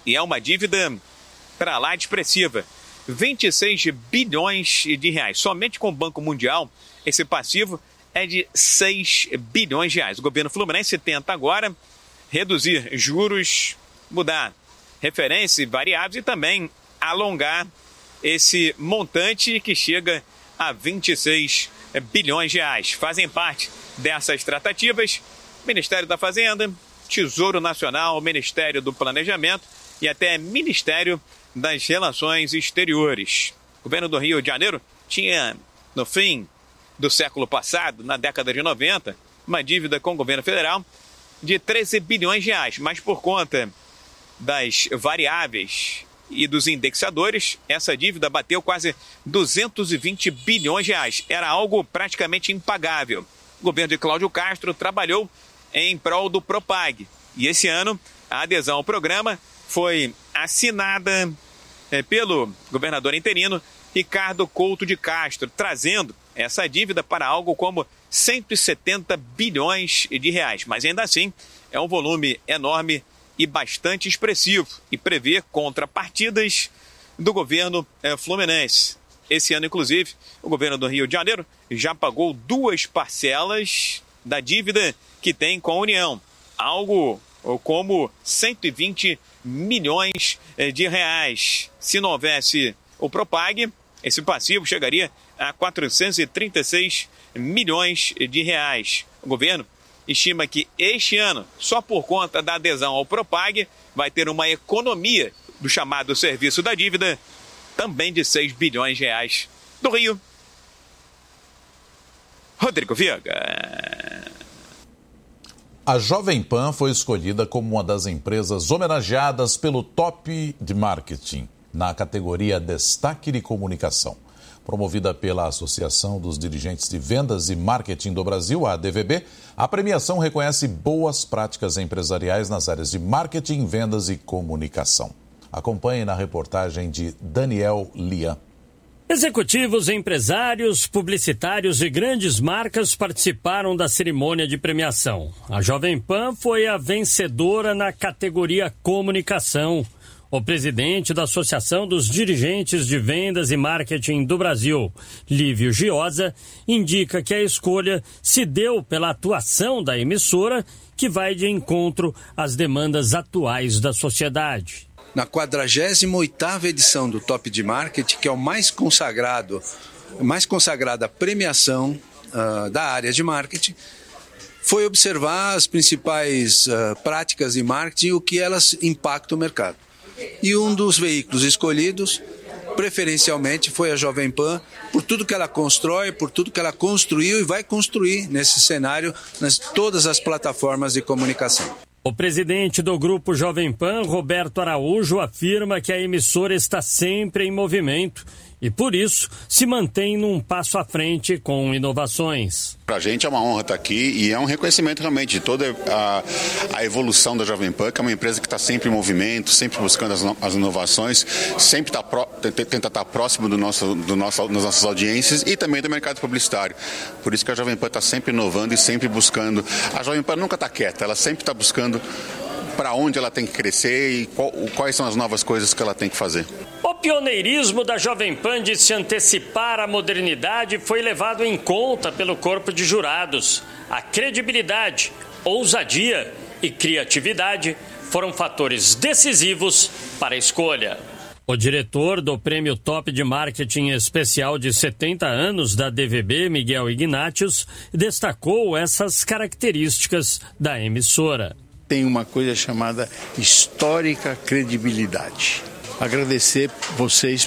E é uma dívida para lá de expressiva. 26 bilhões de reais. Somente com o Banco Mundial, esse passivo é de 6 bilhões de reais. O governo fluminense tenta agora reduzir juros, mudar referência variáveis e também alongar esse montante que chega a 26 bilhões de reais. Fazem parte dessas tratativas Ministério da Fazenda, Tesouro Nacional, Ministério do Planejamento e até Ministério das Relações Exteriores. O governo do Rio de Janeiro tinha, no fim do século passado, na década de 90, uma dívida com o governo federal de 13 bilhões de reais, mas por conta das variáveis e dos indexadores, essa dívida bateu quase 220 bilhões de reais. Era algo praticamente impagável. O governo de Cláudio Castro trabalhou em prol do Propag. E esse ano, a adesão ao programa foi assinada pelo governador interino Ricardo Couto de Castro, trazendo essa dívida para algo como 170 bilhões de reais. Mas ainda assim, é um volume enorme e bastante expressivo e prevê contrapartidas do governo fluminense. Esse ano, inclusive, o governo do Rio de Janeiro já pagou 2 parcelas da dívida que tem com a União, algo como 120 milhões de reais. Se não houvesse o Propag, esse passivo chegaria a 436 milhões de reais. O governo estima que este ano, só por conta da adesão ao Propag, vai ter uma economia do chamado serviço da dívida, também de 6 bilhões de reais. Do Rio, Rodrigo Viega. A Jovem Pan foi escolhida como uma das empresas homenageadas pelo Top de Marketing, na categoria Destaque de Comunicação. Promovida pela Associação dos Dirigentes de Vendas e Marketing do Brasil, a ADVB, a premiação reconhece boas práticas empresariais nas áreas de marketing, vendas e comunicação. Acompanhe na reportagem de Daniel Lian. Executivos, empresários, publicitários e grandes marcas participaram da cerimônia de premiação. A Jovem Pan foi a vencedora na categoria Comunicação. O presidente da Associação dos Dirigentes de Vendas e Marketing do Brasil, Lívio Giosa, indica que a escolha se deu pela atuação da emissora, que vai de encontro às demandas atuais da sociedade. Na 48ª edição do Top de Marketing, que é o mais consagrada premiação da área de marketing, foi observar as principais práticas de marketing e o que elas impactam o mercado. E um dos veículos escolhidos, preferencialmente, foi a Jovem Pan, por tudo que ela constrói, por tudo que ela construiu e vai construir nesse cenário, nas todas as plataformas de comunicação. O presidente do Grupo Jovem Pan, Roberto Araújo, afirma que a emissora está sempre em movimento e, por isso, se mantém num passo à frente com inovações. Para a gente é uma honra estar aqui e é um reconhecimento realmente de toda a evolução da Jovem Pan, que é uma empresa que está sempre em movimento, sempre buscando as inovações, sempre tenta estar próximo das nossas audiências e também do mercado publicitário. Por isso que a Jovem Pan está sempre inovando e sempre buscando. A Jovem Pan nunca está quieta, ela sempre está buscando para onde ela tem que crescer e quais são as novas coisas que ela tem que fazer. O pioneirismo da Jovem Pan de se antecipar à modernidade foi levado em conta pelo corpo de jurados. A credibilidade, ousadia e criatividade foram fatores decisivos para a escolha. O diretor do Prêmio Top de Marketing Especial de 70 anos da DVB, Miguel Ignatius, destacou essas características da emissora. Tem uma coisa chamada histórica credibilidade. Agradecer vocês